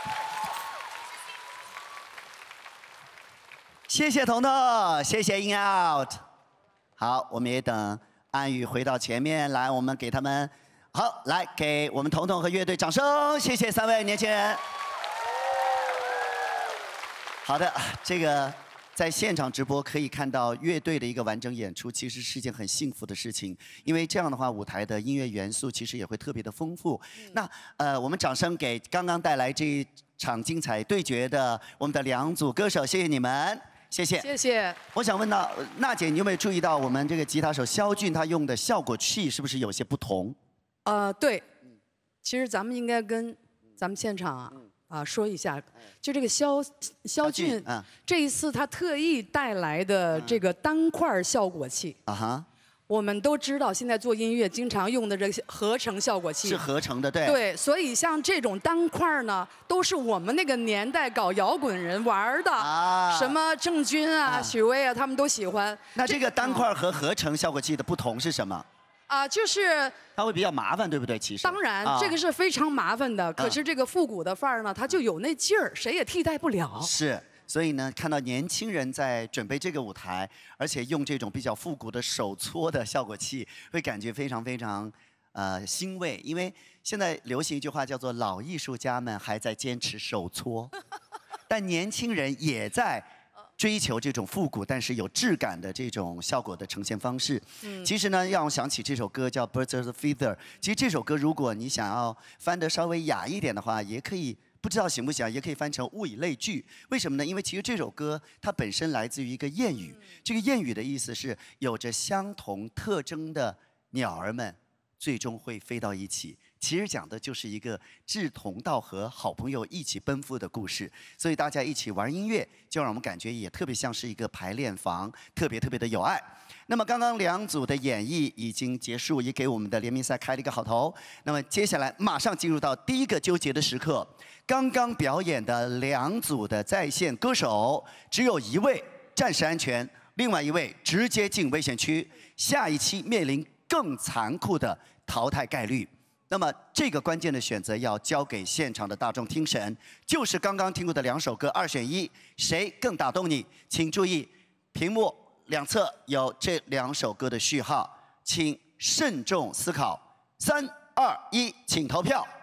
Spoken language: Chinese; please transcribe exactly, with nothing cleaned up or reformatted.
谢谢彤彤，谢谢 In Out。好，我们也等安宇回到前面来，我们给他们好来给我们彤彤和乐队掌声，谢谢三位年轻人。好的，这个在现场直播可以看到乐队的一个完整演出，其实是一件很幸福的事情，因为这样的话，舞台的音乐元素其实也会特别的丰富。嗯、那呃，我们掌声给刚刚带来这一场精彩对决的我们的两组歌手，谢谢你们。 谢谢， 谢谢。 我想问到娜姐，你有没有注意到我们这个吉他手肖俊他用的效果器是不是有些不同？ 呃，对，其实咱们应该跟咱们现场啊、啊说一下，就这个肖肖俊， 嗯、 这一次他特意带来的这个单块效果器。 啊哈。 我们都知道，现在做音乐经常用的这个合成效果器是合成的，对。 对，所以像这种单块呢，都是我们那个年代搞摇滚人玩的，啊、什么郑钧啊、啊许巍啊，他们都喜欢。 那这个单块和合成效果器的不同是什么？ 啊、呃，就是它会比较麻烦，对不对？其实。 当然， 啊、 这个是非常麻烦的。可是这个复古的范儿呢，它就有那劲儿，谁也替代不了。 是。 所以呢，看到年轻人在准备这个舞台，而且用这种比较复古的手搓的效果器，会感觉非常非常呃欣慰。因为现在流行一句话叫做“老艺术家们还在坚持手搓”，但年轻人也在追求这种复古但是有质感的这种效果的呈现方式。嗯、其实呢，让我想起这首歌叫《Birds of a Feather》。其实这首歌，如果你想要翻得稍微雅一点的话，也可以。 不知道行不行，也可以翻成物以类聚。为什么呢？因为其实这首歌它本身来自于一个谚语，这个谚语的意思是有着相同特征的鸟儿们最终会飞到一起。其实讲的就是一个志同道合、好朋友一起奔赴的故事。所以大家一起玩音乐，就让我们感觉也特别像是一个排练房，特别特别的有爱。 那么刚刚两组的演绎已经结束，也给我们的联名赛开了一个好头。那么接下来马上进入到第一个纠结的时刻。刚刚表演的两组的在线歌手，只有一位暂时安全，另外一位直接进危险区，下一期面临更残酷的淘汰概率。那么这个关键的选择要交给现场的大众听审，就是刚刚听过的两首歌二选一，谁更打动你？请注意屏幕。 两侧有这两首歌的序号，请慎重思考。三、二、一，请投票。